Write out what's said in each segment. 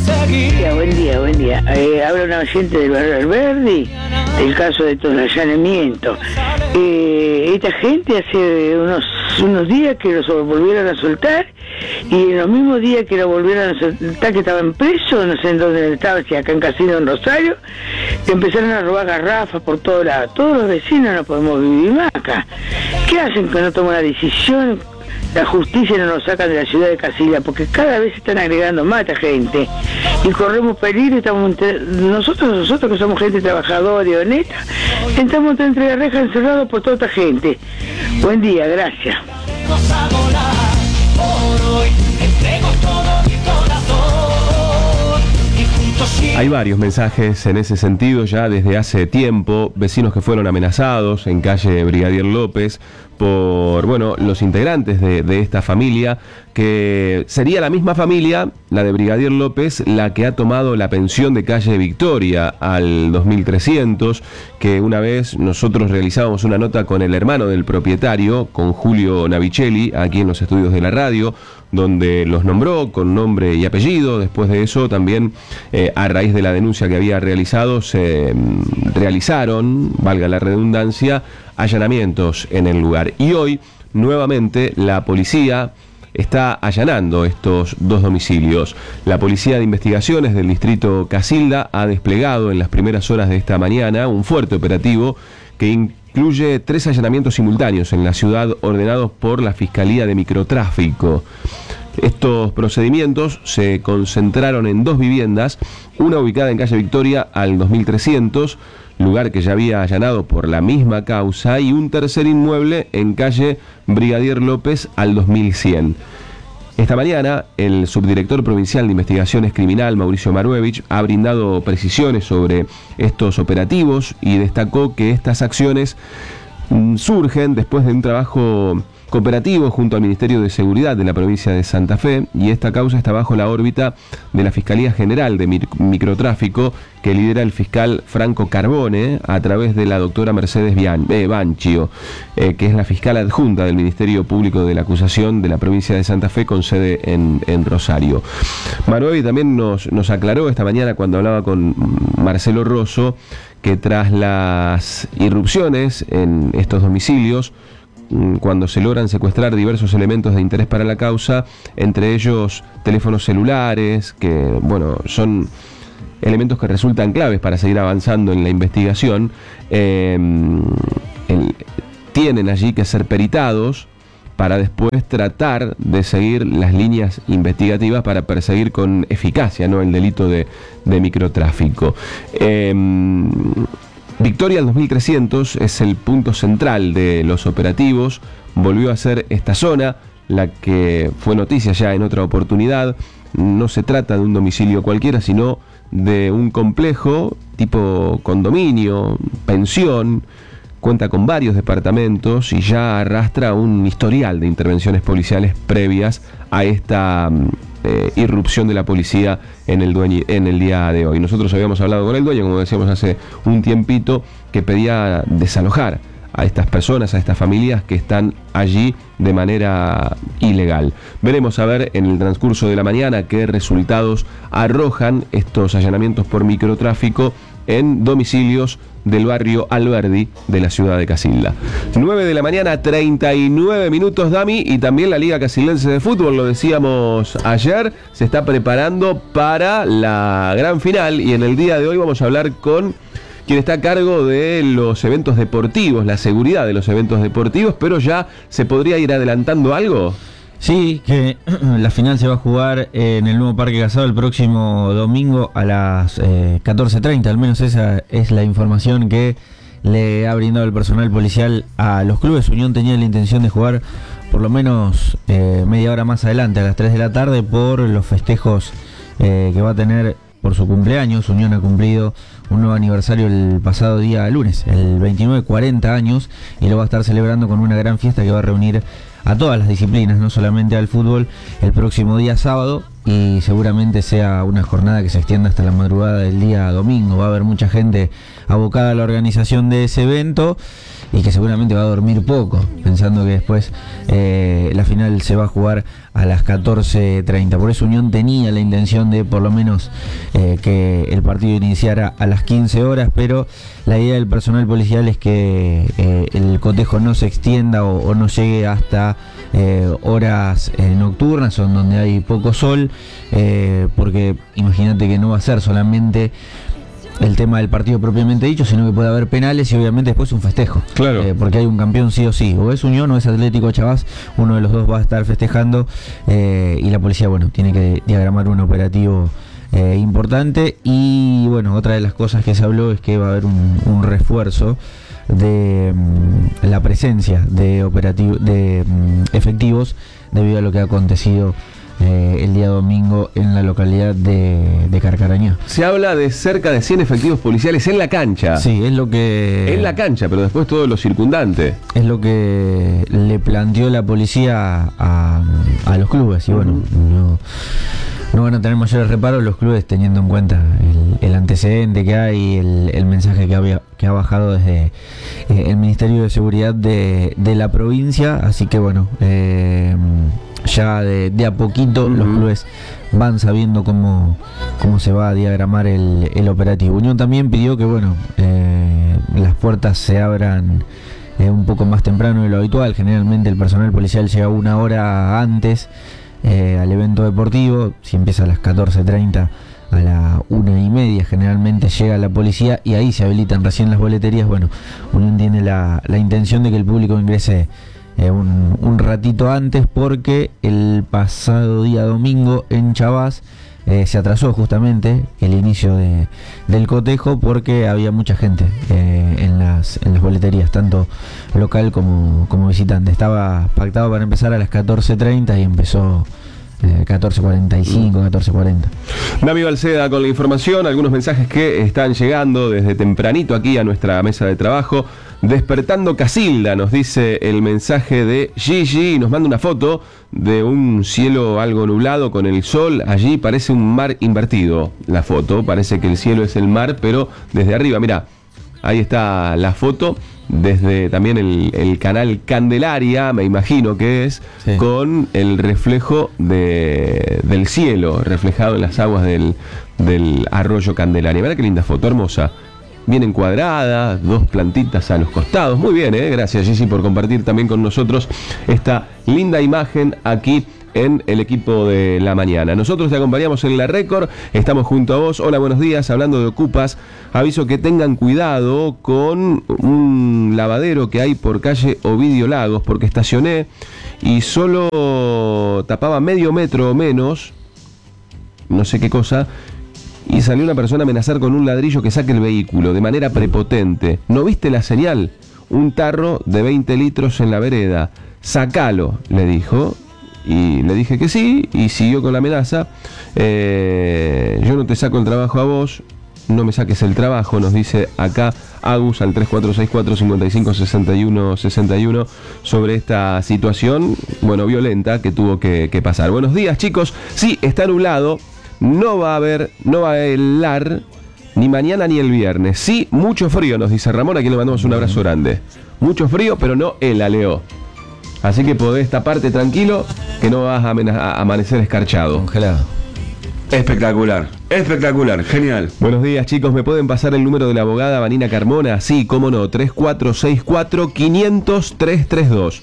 Buen día, buen día. Habla una oyente del barrio Alberdi, del caso de estos allanamientos. Esta gente hace unos días que los volvieron a soltar, y en los mismos días que lo volvieron a soltar, que estaban presos, no sé en dónde estaba, si acá en Casino, en Rosario, que empezaron a robar garrafas por todos lados. Todos los vecinos no podemos vivir más acá. ¿Qué hacen que no toman una decisión? La justicia no nos saca de la ciudad de Casilda, porque cada vez se están agregando más esta gente y corremos peligro. Nosotros que somos gente trabajadora y honesta, estamos entre las rejas encerrados por toda esta gente. Buen día, gracias. Hay varios mensajes en ese sentido ya desde hace tiempo, vecinos que fueron amenazados en calle Brigadier López por, los integrantes de esta familia, que sería la misma familia, la de Brigadier López, la que ha tomado la pensión de calle Victoria al 2300, que una vez nosotros realizábamos una nota con el hermano del propietario, con Julio Navicelli, aquí en los estudios de la radio, donde los nombró con nombre y apellido. Después de eso también, a raíz de la denuncia que había realizado, se realizaron, valga la redundancia, allanamientos en el lugar. Y hoy, nuevamente, la policía está allanando estos dos domicilios. La Policía de Investigaciones del Distrito Casilda ha desplegado en las primeras horas de esta mañana un fuerte operativo que incluye 3 allanamientos simultáneos en la ciudad ordenados por la Fiscalía de Microtráfico. Estos procedimientos se concentraron en 2 viviendas, una ubicada en calle Victoria al 2300, lugar que ya había allanado por la misma causa, y un tercer inmueble en calle Brigadier López al 2100. Esta mañana, el subdirector provincial de Investigaciones Criminal, Mauricio Maruevich, ha brindado precisiones sobre estos operativos y destacó que estas acciones surgen después de un trabajo cooperativo junto al Ministerio de Seguridad de la provincia de Santa Fe, y esta causa está bajo la órbita de la Fiscalía General de Microtráfico, que lidera el fiscal Franco Carbone a través de la doctora Mercedes Banchio, que es la fiscal adjunta del Ministerio Público de la Acusación de la provincia de Santa Fe, con sede en Rosario. Manuel también nos aclaró esta mañana, cuando hablaba con Marcelo Rosso, que tras las irrupciones en estos domicilios, cuando se logran secuestrar diversos elementos de interés para la causa, entre ellos teléfonos celulares, que son elementos que resultan claves para seguir avanzando en la investigación, tienen allí que ser peritados para después tratar de seguir las líneas investigativas para perseguir con eficacia, el delito de microtráfico. Victoria al 2300 es el punto central de los operativos. Volvió a ser esta zona la que fue noticia ya en otra oportunidad. No se trata de un domicilio cualquiera, sino de un complejo tipo condominio, pensión. Cuenta con varios departamentos y ya arrastra un historial de intervenciones policiales previas a esta irrupción de la policía en el día de hoy. Nosotros habíamos hablado con el dueño, como decíamos hace un tiempito, que pedía desalojar a estas personas, a estas familias que están allí de manera ilegal. Veremos a ver en el transcurso de la mañana qué resultados arrojan estos allanamientos por microtráfico en domicilios del barrio Alberdi de la ciudad de Casilda. 9 de la mañana, 39 minutos, Dami, y también la Liga Casildense de Fútbol, lo decíamos ayer, se está preparando para la gran final, y en el día de hoy vamos a hablar con quien está a cargo de los eventos deportivos, la seguridad de los eventos deportivos, pero ya se podría ir adelantando algo. Sí, que la final se va a jugar en el nuevo Parque Casado el próximo domingo a las 14:30, al menos esa es la información que le ha brindado el personal policial a los clubes. Unión tenía la intención de jugar por lo menos media hora más adelante, a las 3 de la tarde, por los festejos que va a tener por su cumpleaños. Unión ha cumplido un nuevo aniversario el pasado día lunes, el 29, 40 años, y lo va a estar celebrando con una gran fiesta que va a reunir a todas las disciplinas, no solamente al fútbol, el próximo día sábado y seguramente sea una jornada que se extienda hasta la madrugada del día domingo. Va a haber mucha gente abocada a la organización de ese evento y que seguramente va a dormir poco, pensando que después la final se va a jugar a las 14:30. Por eso Unión tenía la intención de por lo menos que el partido iniciara a las 15 horas, pero la idea del personal policial es que el cotejo no se extienda o no llegue hasta horas nocturnas, son donde hay poco sol, porque imagínate que no va a ser solamente el tema del partido propiamente dicho, sino que puede haber penales y obviamente después un festejo. Claro. Porque hay un campeón sí o sí. O es Unión o es Atlético Chavás, uno de los dos va a estar festejando, y la policía, bueno, tiene que diagramar un operativo importante. Y bueno, otra de las cosas que se habló es que va a haber un refuerzo de la presencia de efectivos debido a lo que ha acontecido el día domingo en la localidad de Carcarañá. Se habla de cerca de 100 efectivos policiales en la cancha. Sí, es lo que... En la cancha, pero después todo lo circundante. Es lo que le planteó la policía a los clubes. Y bueno, no van a tener mayores reparos los clubes teniendo en cuenta el antecedente que hay, el mensaje que ha bajado desde el Ministerio de Seguridad de la provincia. Así que bueno, ya de a poquito los clubes van sabiendo cómo se va a diagramar el operativo. Unión también pidió que bueno, las puertas se abran un poco más temprano de lo habitual. Generalmente el personal policial llega una hora antes al evento deportivo. Si empieza a las 14:30, a la 1:30 generalmente llega la policía y ahí se habilitan recién las boleterías. Bueno, Unión tiene la intención de que el público ingrese un ratito antes, porque el pasado día domingo en Chavás se atrasó justamente el inicio del cotejo porque había mucha gente en las boleterías, tanto local como visitante. Estaba pactado para empezar a las 14:30 y empezó 14:45, 14:40. Navi Balceda con la información, algunos mensajes que están llegando desde tempranito aquí a nuestra mesa de trabajo. Despertando Casilda, nos dice el mensaje de Gigi, y nos manda una foto de un cielo algo nublado con el sol. Allí parece un mar invertido la foto, parece que el cielo es el mar, pero desde arriba, mira, ahí está la foto, desde también el canal Candelaria, me imagino que es, sí, con el reflejo del cielo, reflejado en las aguas del arroyo Candelaria. Mira qué linda foto, hermosa. Bien encuadrada, dos plantitas a los costados. Muy bien, gracias Gigi por compartir también con nosotros esta linda imagen aquí en el equipo de la mañana. Nosotros te acompañamos en La Récord, estamos junto a vos. Hola, buenos días. Hablando de ocupas, aviso que tengan cuidado con un lavadero que hay por calle Ovidio Lagos, porque estacioné y solo tapaba medio metro o menos, no sé qué cosa, y salió una persona a amenazar con un ladrillo que saque el vehículo de manera prepotente. ¿No viste la señal? Un tarro de 20 litros en la vereda. Sacalo, le dijo. Y le dije que sí, y siguió con la amenaza. Yo no te saco el trabajo a vos, no me saques el trabajo, nos dice acá Agus al 3464-556161 sobre esta situación, bueno, violenta que tuvo que pasar. Buenos días, chicos. Sí, está nublado. No va a helar ni mañana ni el viernes. Sí, mucho frío, nos dice Ramón, a quien le mandamos un abrazo grande. Mucho frío, pero no hela, Leo. Así que podés taparte tranquilo, que no vas a amanecer escarchado. Congelado. Espectacular, espectacular, genial. Buenos días, chicos. ¿Me pueden pasar el número de la abogada Vanina Carmona? Sí, cómo no, 3464-500-332.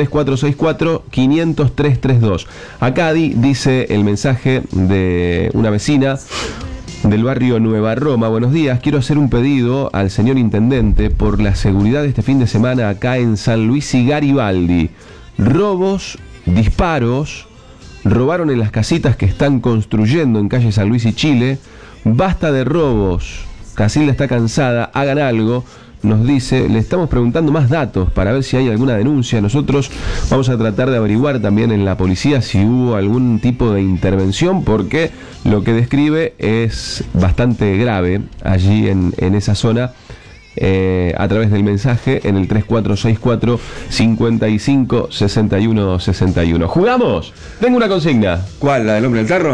3464-500-332. Acá dice el mensaje de una vecina del barrio Nueva Roma. Buenos días, quiero hacer un pedido al señor intendente por la seguridad de este fin de semana acá en San Luis y Garibaldi. Robos, disparos, robaron en las casitas que están construyendo en calle San Luis y Chile. Basta de robos, Casilda está cansada, hagan algo. Nos dice, le estamos preguntando más datos para ver si hay alguna denuncia. Nosotros vamos a tratar de averiguar también en la policía si hubo algún tipo de intervención, porque lo que describe es bastante grave allí en esa zona. a través del mensaje en el 3464-556161. ¿Jugamos? Tengo una consigna. ¿Cuál? ¿La del hombre del tarro?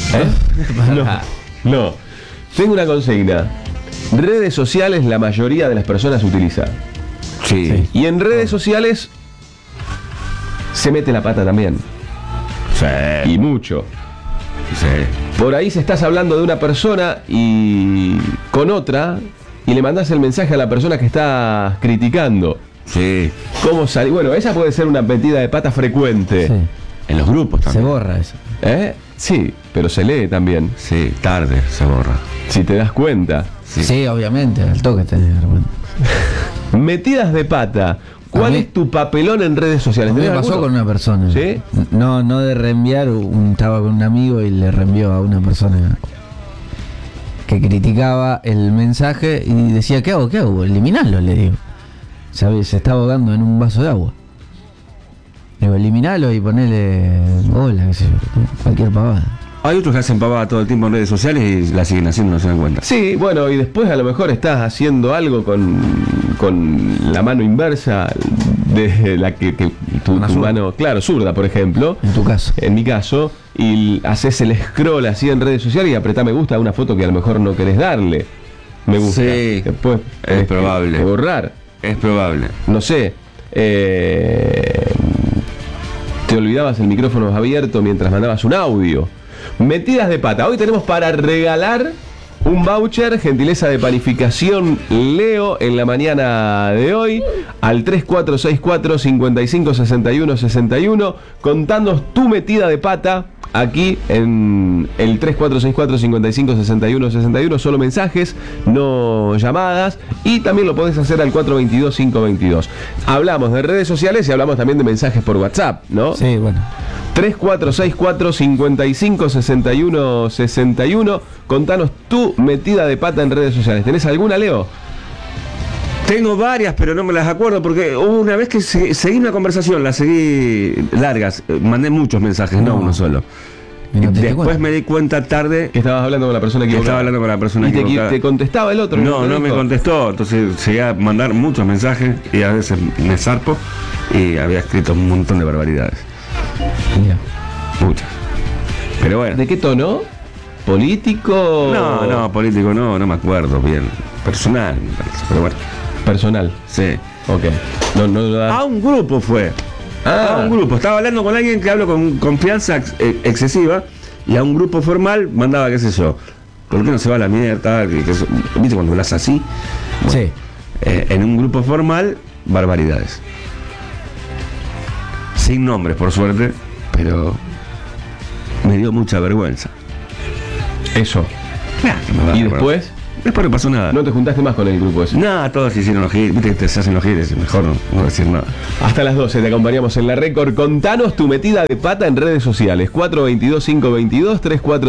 No. Tengo una consigna. Redes sociales la mayoría de las personas utilizan. Sí. Y en redes sociales se mete la pata también. Sí. Y mucho. Sí. Por ahí se estás hablando de una persona y con otra y le mandás el mensaje a la persona que estás criticando. Sí. ¿Cómo salir? Bueno, esa puede ser una metida de pata frecuente. Sí. En los grupos Se también. borra eso. Sí, pero se lee también. Sí, tarde se borra. Si te das cuenta. Sí, obviamente, al toque te das cuenta. Metidas de pata. ¿Cuál A mí- es tu papelón en redes sociales? A mí me ¿Tenés pasó alguno? con una persona. ¿Sí? No de reenviar, estaba con un amigo y le reenvió a una persona que criticaba el mensaje y decía, ¿qué hago? Eliminalo, le digo. ¿Sabes? Se está ahogando en un vaso de agua. Le digo, eliminalo y ponele hola, qué sé yo, cualquier pavada. Hay otros que hacen pavada todo el tiempo en redes sociales y la siguen haciendo, no se dan cuenta. Sí, bueno, y después a lo mejor estás haciendo algo con la mano inversa de la que tu Una zurda. mano, claro, zurda, por ejemplo. En tu caso. En mi caso, y haces el scroll así en redes sociales y apretá me gusta a una foto que a lo mejor no querés darle. Me gusta. Sí, Después es tenés probable. que borrar. Es probable. No sé. Te olvidabas el micrófono abierto mientras mandabas un audio. Metidas de pata. Hoy tenemos para regalar un voucher, gentileza de panificación Leo en la mañana de hoy, al 3464-556161. Contanos tu metida de pata aquí en el 3464-556161. Solo mensajes, no llamadas. Y también lo podés hacer al 422-522. Hablamos de redes sociales y hablamos también de mensajes por WhatsApp, ¿no? Sí, bueno. 3464-556161. Contanos tu metida de pata en redes sociales. ¿Tenés alguna, Leo? Tengo varias, pero no me las acuerdo porque hubo una vez que seguí una conversación, la seguí largas, mandé muchos mensajes, no uno solo. Y no te diste Después cuenta. me di cuenta tarde Que estabas hablando con la persona que equivocada. estaba hablando con la persona ¿Y equivocada. te contestaba el otro? No, te no me dijo? contestó, entonces llegué a mandar muchos mensajes y a veces me zarpo y había escrito un montón de barbaridades, Mira. muchas. Pero bueno. ¿De qué tono? ¿Político? No, político no me acuerdo bien. Personal, me parece, pero bueno. Personal. Sí. Ok. No da. A un grupo fue. Ah. A un grupo. Estaba hablando con alguien que hablo con confianza excesiva y a un grupo formal mandaba, qué sé yo, ¿por qué no se va a la mierda? ¿Viste cuando hablas así? Bueno, Sí. en un grupo formal, barbaridades. Sin nombres, por suerte, pero me dio mucha vergüenza. Eso. Claro que me va a ¿Y dar después? vergüenza. Después no pasó nada. No te juntaste más con el grupo ese. Nada, todos hicieron los giles. Viste que se hacen los giles, mejor no decir nada. Hasta las 12 te acompañamos en la récord. Contanos tu metida de pata en redes sociales. 422-522,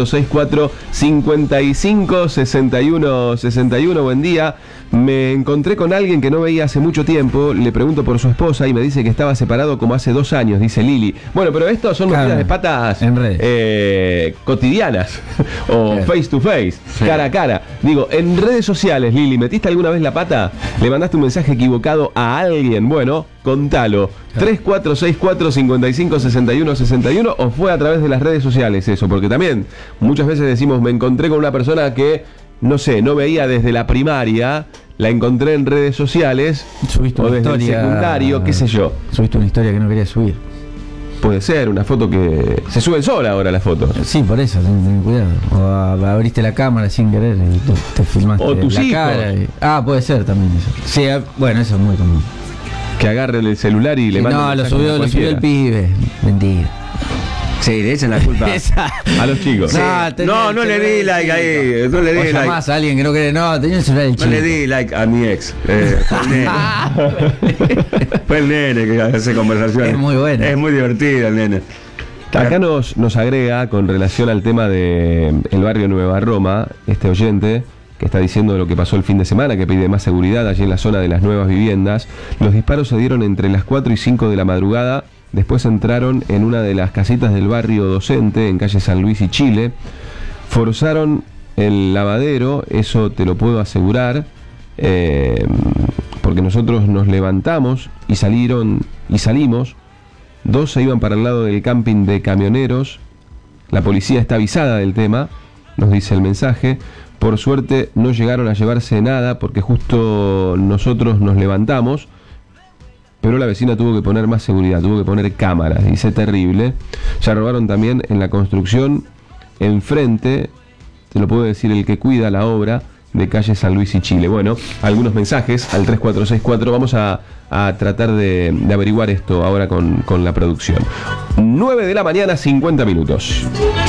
3464-556161. Buen día. Me encontré con alguien que no veía hace mucho tiempo. Le pregunto por su esposa y me dice que estaba separado como hace 2 años, dice Lili. Bueno, pero estos son Claro, metidas de patas en redes. cotidianas o Claro. face to face, Sí. cara a cara. Digo, en redes sociales, Lili, ¿metiste alguna vez la pata? ¿Le mandaste un mensaje equivocado a alguien? Bueno, contalo. 3464-556161 o fue a través de las redes sociales eso, porque también muchas veces decimos, me encontré con una persona que, no sé, no veía desde la primaria, la encontré en redes sociales Subiste o una desde historia. el secundario, qué sé yo. Subiste una historia que no quería subir. Puede ser una foto que se suben sola ahora las fotos. Sí, por eso, ten cuidado. O abriste la cámara sin querer y te filmaste O tus la hijos. cara. Puede ser también eso. Sí, bueno, eso es muy común. Que agarren el celular y le Sí, manden no, lo mensajes a subió el cualquiera. pibe. Mentira. Sí, le echan la culpa. Esa. A los chicos. Sí. tenía No, el no le celular di del like chico. ahí, no le di O like. llamás a alguien que no quiere. No, tenía el celular del No chico. le di like a mi ex. Fue el nene. Fue el nene que hace conversaciones. Es muy bueno. Es muy divertido el nene. Acá nos agrega con relación al tema de el barrio Nueva Roma, este oyente que está diciendo lo que pasó el fin de semana, que pide más seguridad allí en la zona de las nuevas viviendas. Los disparos se dieron entre las 4 y 5 de la madrugada, después entraron en una de las casitas del barrio Docente, en calle San Luis y Chile, forzaron el lavadero, eso te lo puedo asegurar, porque nosotros nos levantamos y salimos. 2 se iban para el lado del camping de camioneros. La policía está avisada del tema, nos dice el mensaje. Por suerte no llegaron a llevarse nada porque justo nosotros nos levantamos, pero la vecina tuvo que poner más seguridad, tuvo que poner cámaras, dice, terrible. Ya robaron también en la construcción enfrente, se lo puede decir el que cuida la obra, de calle San Luis y Chile. Bueno, algunos mensajes al 3464, vamos a tratar de averiguar esto ahora con la producción. 9 de la mañana, 50 minutos.